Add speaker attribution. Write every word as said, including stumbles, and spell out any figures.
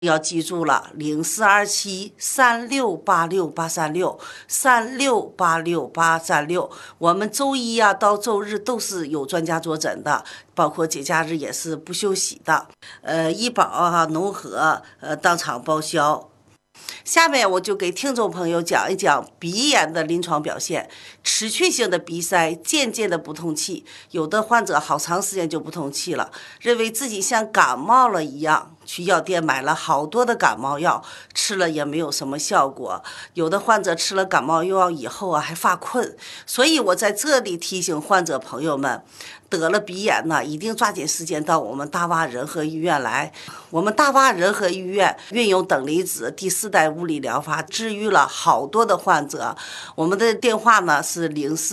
Speaker 1: 要记住了，零四二七三六八六八三六三六八六八三六。我们周一啊到周日都是有专家坐诊的，包括节假日也是不休息的。呃，医保啊、农合呃当场报销。下面我就给听众朋友讲一讲鼻炎的临床表现。持续性的鼻塞，渐渐的不通气，有的患者好长时间就不通气了，认为自己像感冒了一样，去药店买了好多的感冒药，吃了也没有什么效果。有的患者吃了感冒药以后啊，还发困。所以我在这里提醒患者朋友们，得了鼻炎呢，一定抓紧时间到我们大洼仁和医院来。我们大洼仁和医院运用等离子第四代物理疗法，治愈了好多的患者。我们的电话呢是零四。